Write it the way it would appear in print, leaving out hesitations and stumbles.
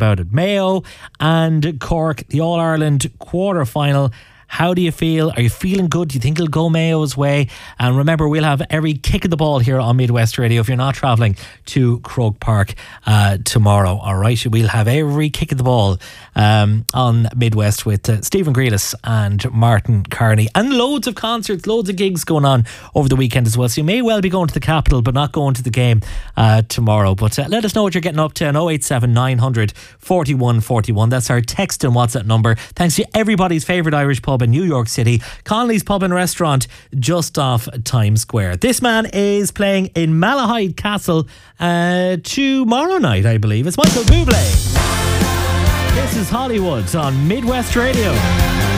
about it. Mayo and Cork, the All-Ireland quarter-final. How do you feel? Are you feeling good? Do you think it'll go Mayo's way? And remember, we'll have every kick of the ball here on Midwest Radio if you're not travelling to Croke Park tomorrow. All right, we'll have every kick of the ball on Midwest with Stephen Grealis and Martin Carney. And loads of concerts, loads of gigs going on over the weekend as well. So you may well be going to the Capital but not going to the game tomorrow. But let us know what you're getting up to on 087 900 41 41. That's our text and WhatsApp number. Thanks to everybody's favourite Irish pub in New York City, Connolly's Pub and Restaurant, just off Times Square. This man is playing in Malahide Castle tomorrow night, I believe. It's Michael Bublé. This is Hollywood on Midwest Radio.